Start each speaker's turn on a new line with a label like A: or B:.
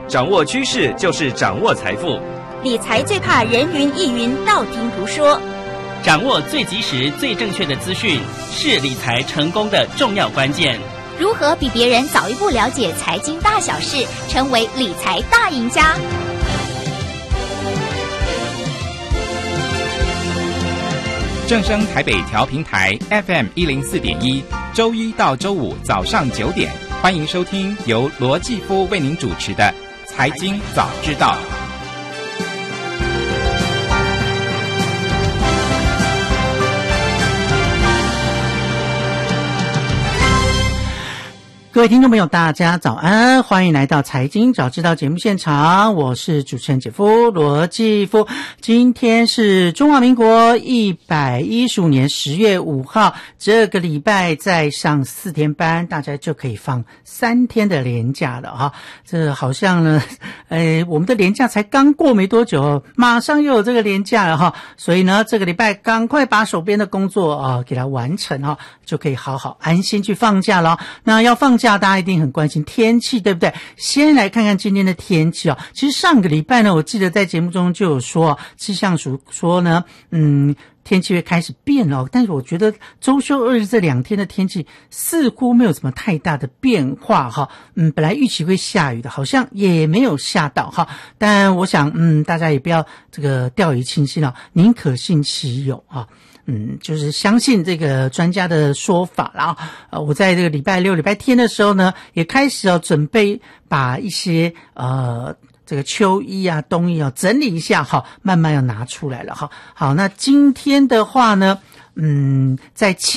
A: 掌握趋势就是掌握财富。
B: 理财最怕人云亦云，道听途说。
C: 掌握最及时、最正确的资讯，是理财成功的重要关键。
D: 如何比别人早一步了解财经大小事，成为理财大赢家？
E: 正声台北调频台 FM104.1，周一到周五早上9点，欢迎收听由罗继夫为您主持的《财经早知道》。
F: 各位听众朋友，大家早安，欢迎来到财经早知道节目现场，我是主持人姐夫罗继夫。今天是中华民国115年10月5号，这个礼拜再上4天班，大家就可以放3天的连假了哈。这好像呢，我们的连假才刚过没多久，马上又有这个连假了哈。所以呢，这个礼拜赶快把手边的工作给它完成哈，就可以好好安心去放假了。那要放假，大家一定很关心天气，对不对？先来看看今天的天气哦。其实上个礼拜呢，我记得在节目中就有说，气象署说呢，天气会开始变了，但是我觉得周休2日这2天的天气似乎没有什么太大的变化哈。本来预期会下雨的，好像也没有下到哈。但我想大家也不要这个掉以轻心了，宁可信其有啊。就是相信这个专家的说法啦。我在这个礼拜六、礼拜天的时候呢，也开始准备把一些这个秋衣啊、冬衣整理一下哈，慢慢要拿出来了哈。好，那今天的话呢，在